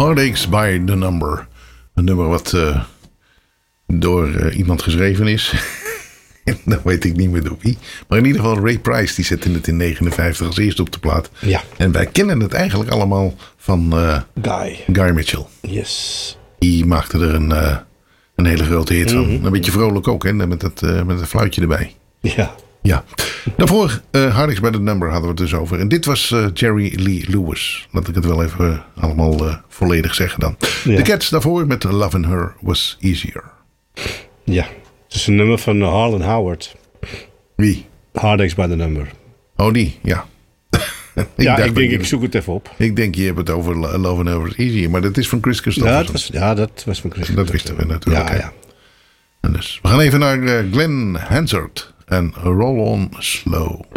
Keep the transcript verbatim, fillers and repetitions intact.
Heartaches by the Number. Een nummer wat uh, door uh, iemand geschreven is. Dan weet ik niet meer door wie. Maar in ieder geval Ray Price. Die zette het in negenenvijftig als eerste op de plaat. Ja. En wij kennen het eigenlijk allemaal van uh, Guy. Guy Mitchell. Yes. Die maakte er een, uh, een hele grote hit van. Mm-hmm. Een beetje vrolijk ook. Hè? Met het, uh, met het fluitje erbij. Ja. Ja. Daarvoor uh, Heartaches by the Number hadden we het dus over. En dit was uh, Jerry Lee Lewis. Laat ik het wel even uh, allemaal uh, volledig zeggen dan. Ja. De Cats daarvoor met Lovin' Her Was Easier. Ja. Het is een nummer van Harlan Howard. Wie? Heartaches by the Number. Oh, die, ja. ik ja, ik denk, ik zoek het even op. Ik denk, je hebt het over Lovin' Her Was Easier. Maar dat is van Chris Christopherson. Ja, dat was, ja, dat was van Chris Dat wisten we natuurlijk. Ja, ja. En dus, we gaan even naar uh, Glenn Hansard en Roll On Slow.